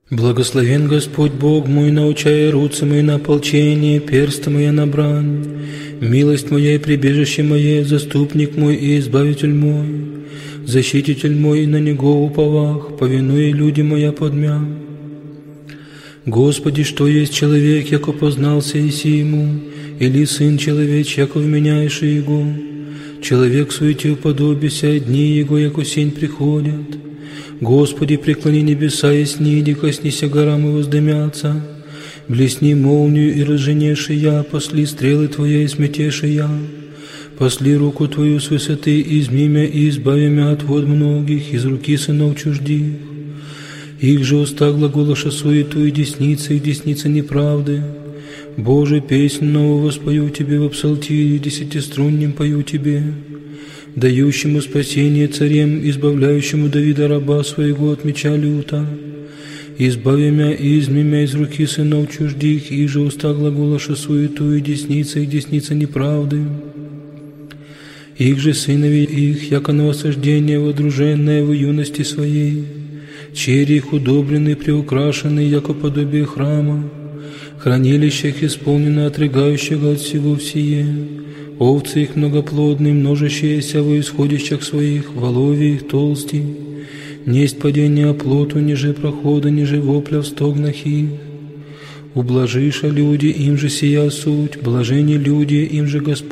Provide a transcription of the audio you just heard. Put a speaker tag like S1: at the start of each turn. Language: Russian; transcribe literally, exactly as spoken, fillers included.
S1: Благословен Господь Бог мой, научая руцы мои на ополчение, персты моя на брань. Милость моя и прибежище мое, заступник мой и избавитель мой, защититель мой, и на него уповах, повинуя люди моя подмя. Господи, что есть человек, яко познался иси ему, или сын человеч, яко вменяешь его? Человек суете уподобися, дни его, яко сень приходят. Господи, преклони небеса и сниди, коснися горам и воздымятся. Блесни молнию и разженеши я, посли стрелы Твоя и сметеши я. Посли руку Твою с высоты, изми мя и избави мя от вод многих, из руки сынов чуждих. Их же уста глаголоша суету, и десница их десница неправды. Боже, песнь новую воспою Тебе во псалтире, десятиструннем пою Тебе, дающему спасение царем, избавляющему Давида раба своего от меча люта. Избави мя и изми мя из руки сынов чуждих, и же уста глаголоша суету, и десница их десница неправды. Их же сынови их, яко новосождение водруженное в юности своей, черри их удобрены, приукрашены, яко подобие храма, хранилищах исполнено отрыгающего от всего всее. Овцы их многоплодны, множащиеся во исходищах своих, воловья их толсти. Несть падение оплоту, ниже прохода, ниже вопля в стогнах их. Ублажиша люди, им же сия суть, блажени люди, им же Господь.